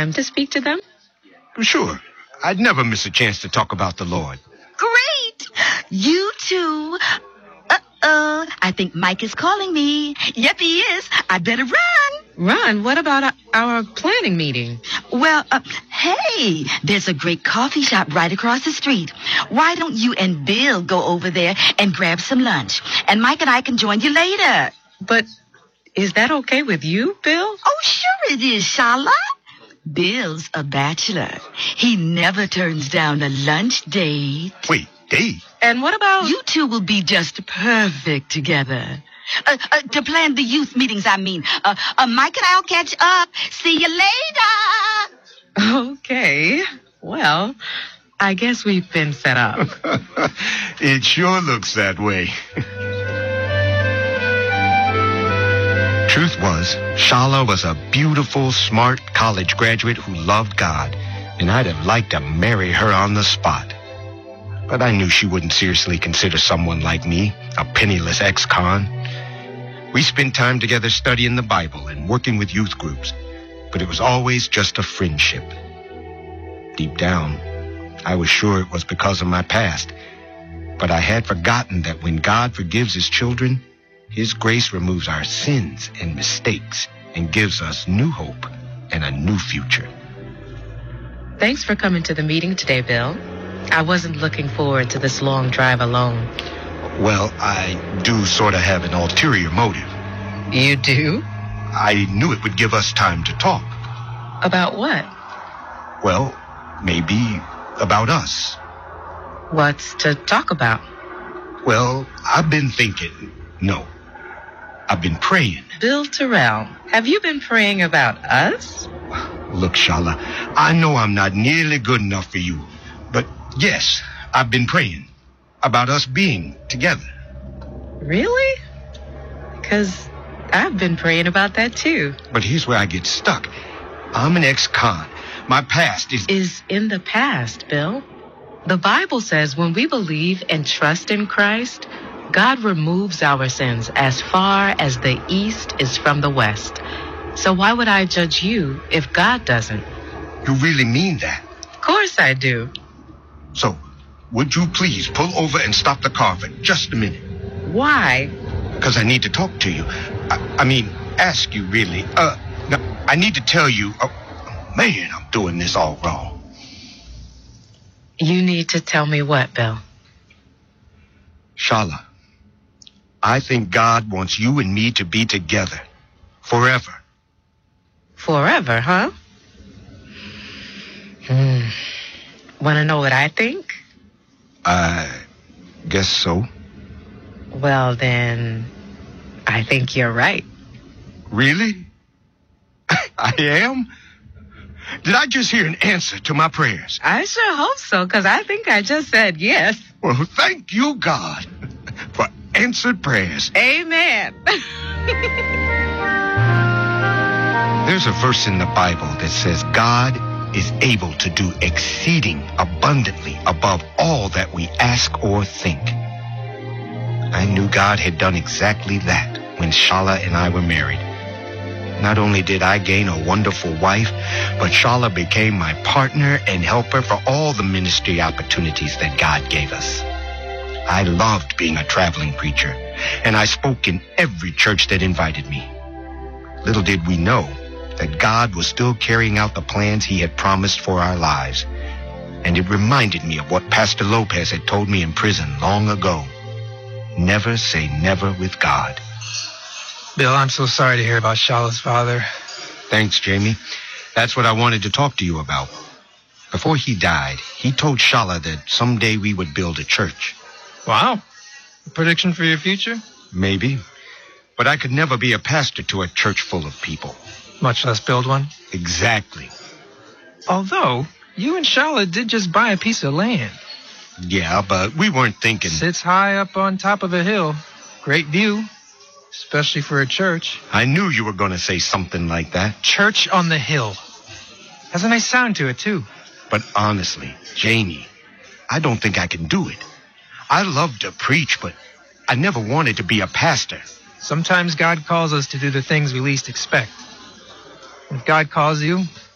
time to speak to them? Sure. I'd never miss a chance to talk about the Lord. Great! You two. I think Mike is calling me. Yep, he is. I better run. Run? What about our planning meeting? Well, hey, there's a great coffee shop right across the street. Why don't you and Bill go over there and grab some lunch? And Mike and I can join you later. But is that okay with you, Bill? Oh, sure it is, Shala. Bill's a bachelor. He never turns down a lunch date. Wait, date? And what about... You two will be just perfect together. To plan the youth meetings, I mean. Mike and I'll catch up. See you later. Okay. Well, I guess we've been set up. It sure looks that way. Truth was, Shala was a beautiful, smart college graduate who loved God, and I'd have liked to marry her on the spot. But I knew she wouldn't seriously consider someone like me, a penniless ex-con. We spent time together studying the Bible and working with youth groups, but it was always just a friendship. Deep down, I was sure it was because of my past, but I had forgotten that when God forgives his children, his grace removes our sins and mistakes and gives us new hope and a new future. Thanks for coming to the meeting today, Bill. I wasn't looking forward to this long drive alone. Well, I do sort of have an ulterior motive. You do? I knew it would give us time to talk. About what? Well, maybe about us. What's to talk about? Well, I've been thinking. No, I've been praying. Bill Terrell, have you been praying about us? Look, Shala, I know I'm not nearly good enough for you, but yes, I've been praying about us being together. Really? Because I've been praying about that too. But here's where I get stuck. I'm an ex-con. My past is in the past, Bill. The Bible says when we believe and trust in Christ, God removes our sins as far as the east is from the west. So why would I judge you if God doesn't? You really mean that? Of course I do. So, would you please pull over and stop the car for just a minute? Why? Because I need to talk to you. I mean, ask you really. No, I need to tell you. Man, I'm doing this all wrong. You need to tell me what, Bill? Shala, I think God wants you and me to be together. Forever. Forever, huh? Want to know what I think? I guess so. Well, then, I think you're right. Really? I am? Did I just hear an answer to my prayers? I sure hope so, because I think I just said yes. Well, thank you, God, for answered prayers. Amen. There's a verse in the Bible that says God is able to do exceeding abundantly above all that we ask or think. I knew God had done exactly that when Shala and I were married. Not only did I gain a wonderful wife, but Shala became my partner and helper for all the ministry opportunities that God gave us. I loved being a traveling preacher, and I spoke in every church that invited me. Little did we know that God was still carrying out the plans he had promised for our lives. And it reminded me of what Pastor Lopez had told me in prison long ago. Never say never with God. Bill, I'm so sorry to hear about Shala's father. Thanks, Jamie. That's what I wanted to talk to you about. Before he died, he told Shala that someday we would build a church. Wow. A prediction for your future? Maybe. But I could never be a pastor to a church full of people. Much less build one? Exactly. Although, you and Shala did just buy a piece of land. Yeah, but we weren't thinking... Sits high up on top of a hill. Great view. Especially for a church. I knew you were going to say something like that. Church on the hill. Has a nice sound to it, too. But honestly, Jamie, I don't think I can do it. I love to preach, but I never wanted to be a pastor. Sometimes God calls us to do the things we least expect. If God calls you,